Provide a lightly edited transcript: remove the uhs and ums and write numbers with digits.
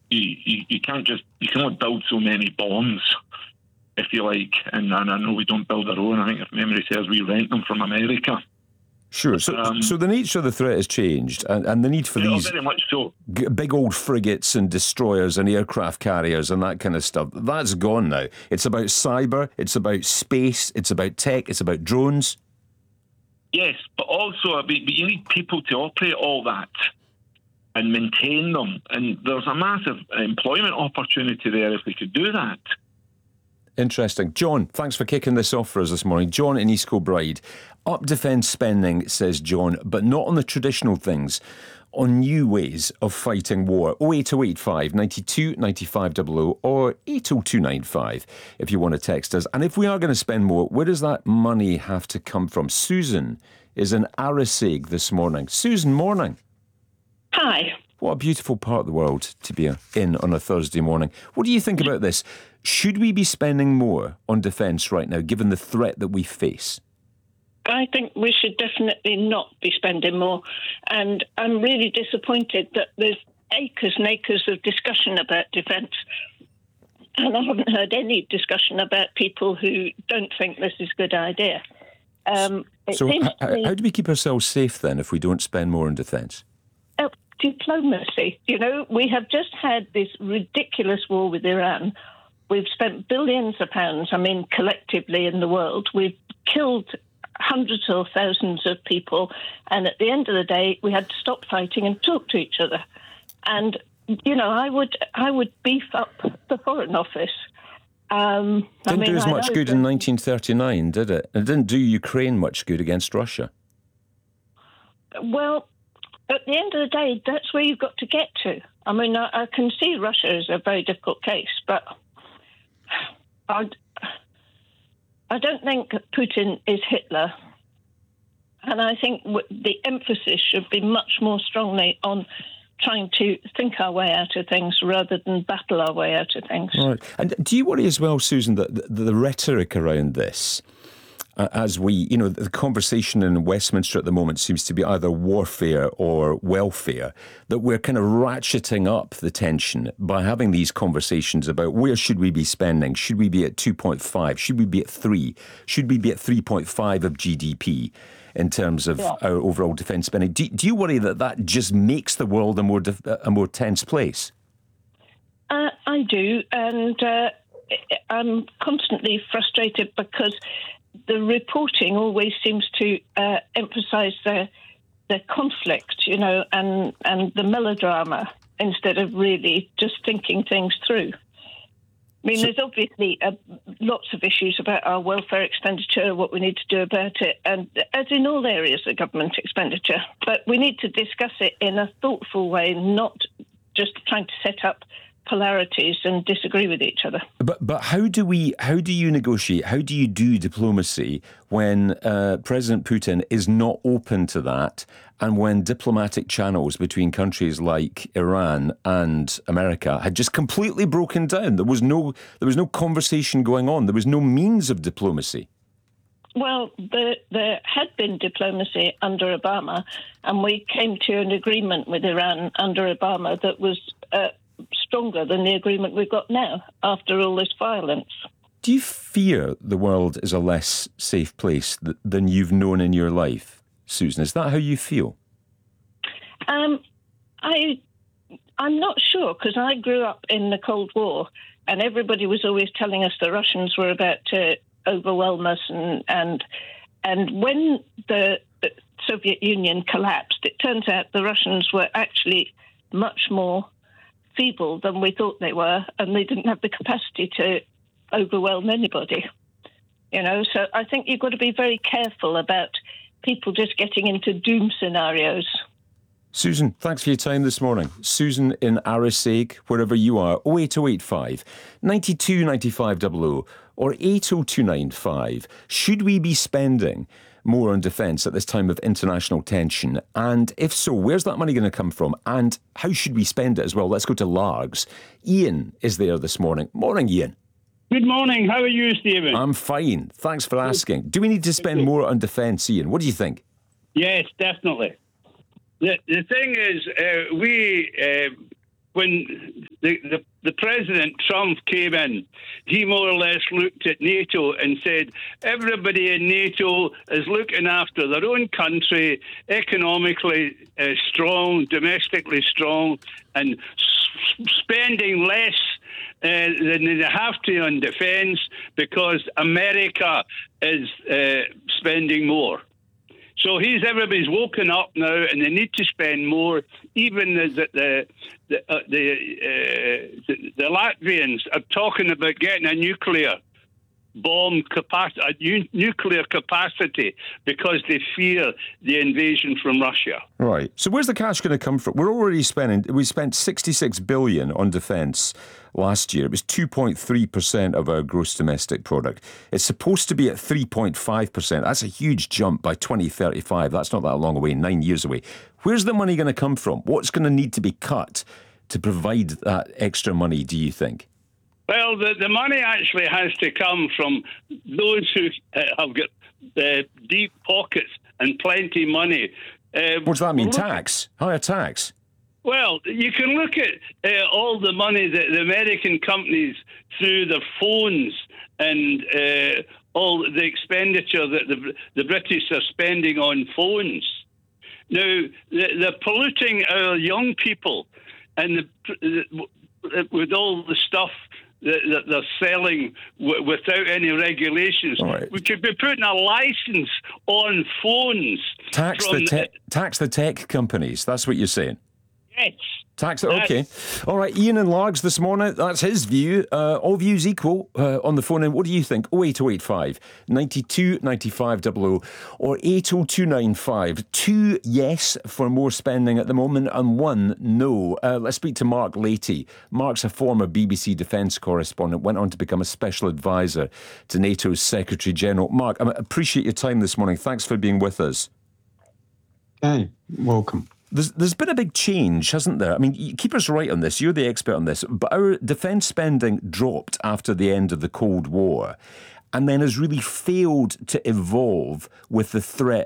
you can't only build so many bombs, if you like. And I know we don't build our own. I think, if memory serves, we rent them from America. Sure. So the nature of the threat has changed, and the need for these very much so. Big old frigates and destroyers and aircraft carriers and that kind of stuff, that's gone now. It's about cyber, it's about space, it's about tech, it's about drones. Yes, but also you need people to operate all that and maintain them. And there's a massive employment opportunity there if we could do that. Interesting. John, thanks for kicking this off for us this morning. John in East Kilbride. Up defence spending, says John, but not on the traditional things, on new ways of fighting war. 08085 92 95 00 or 80295 if you want to text us. And if we are going to spend more, where does that money have to come from? Susan is in Arisaig this morning. Susan, morning. Hi. What a beautiful part of the world to be in on a Thursday morning. What do you think about this? Should we be spending more on defence right now, given the threat that we face? I think we should definitely not be spending more. And I'm really disappointed that there's acres and acres of discussion about defence. And I haven't heard any discussion about people who don't think this is a good idea. So how do we keep ourselves safe then if we don't spend more on defence? Diplomacy. You know, we have just had this ridiculous war with Iran. We've spent billions of pounds, collectively in the world. We've killed hundreds or thousands of people. And at the end of the day, we had to stop fighting and talk to each other. And, I would beef up the Foreign Office. Didn't do as much good in 1939, did it? It didn't do Ukraine much good against Russia. Well, at the end of the day, that's where you've got to get to. I can see Russia as a very difficult case, but I don't think Putin is Hitler. And I think the emphasis should be much more strongly on trying to think our way out of things rather than battle our way out of things. Right. And do you worry as well, Susan, that the rhetoric around this, as the conversation in Westminster at the moment seems to be either warfare or welfare, that we're kind of ratcheting up the tension by having these conversations about where should we be spending? Should we be at 2.5? Should we be at 3? Should we be at 3.5 of GDP in terms of our overall defence spending? Do you worry that just makes the world a more tense place? I do, and I'm constantly frustrated because the reporting always seems to emphasise the conflict, and the melodrama instead of really just thinking things through. There's obviously lots of issues about our welfare expenditure, what we need to do about it, and as in all areas of government expenditure. But we need to discuss it in a thoughtful way, not just trying to set up polarities and disagree with each other. But how do you negotiate? How do you do diplomacy when President Putin is not open to that, and when diplomatic channels between countries like Iran and America had just completely broken down? There was no conversation going on. There was no means of diplomacy. Well, there had been diplomacy under Obama, and we came to an agreement with Iran under Obama that was stronger than the agreement we've got now after all this violence. Do you fear the world is a less safe place than you've known in your life, Susan? Is that how you feel? I'm not sure, because I grew up in the Cold War and everybody was always telling us the Russians were about to overwhelm us, and when the Soviet Union collapsed, it turns out the Russians were actually much more feeble than we thought they were, and they didn't have the capacity to overwhelm anybody. So I think you've got to be very careful about people just getting into doom scenarios. Susan, thanks for your time this morning. Susan in Arisaig, wherever you are, 08085 92 95 00 or 80295. Should we be spending more on defence at this time of international tension? And if so, where's that money going to come from? And how should we spend it as well? Let's go to Largs. Ian is there this morning. Morning, Ian. Good morning. How are you, Stephen? I'm fine. Thanks for asking. Do we need to spend more on defence, Ian? What do you think? Yes, definitely. The thing is, when the President Trump came in, he more or less looked at NATO and said, everybody in NATO is looking after their own country, economically strong, domestically strong, and spending less than they have to on defence because America is spending more. So everybody's woken up now, and they need to spend more. Even the Latvians are talking about getting a nuclear bomb capacity, nuclear capacity, because they fear the invasion from Russia. Right. So where's the cash going to come from? We're already spending. We spent $66 billion on defence last year. It was 2.3% of our gross domestic product. It's supposed to be at 3.5%. That's a huge jump by 2035. That's not that long away, 9 years away. Where's the money going to come from? What's going to need to be cut to provide that extra money, do you think? Well, the money actually has to come from those who have got deep pockets and plenty of money. What does that mean? Tax? Higher tax? Well, you can look at all the money that the American companies, through their phones and all the expenditure that the British are spending on phones. Now, they're polluting our young people, and with all the stuff that they're selling without any regulations. Right. We could be putting a license on phones. Tax the tech companies. That's what you're saying. Yes. Tax it. Okay. All right. Ian in Largs this morning. That's his view. All views equal on the phone. And what do you think? 08085 92 95 00 or 80295. 2 yes for more spending at the moment and 1 no. Let's speak to Mark Leahy. Mark's a former BBC defence correspondent, went on to become a special advisor to NATO's Secretary General. Mark, I appreciate your time this morning. Thanks for being with us. Okay, welcome. There's been a big change, hasn't there? I mean, keep us right on this. You're the expert on this. But our defence spending dropped after the end of the Cold War and then has really failed to evolve with the threat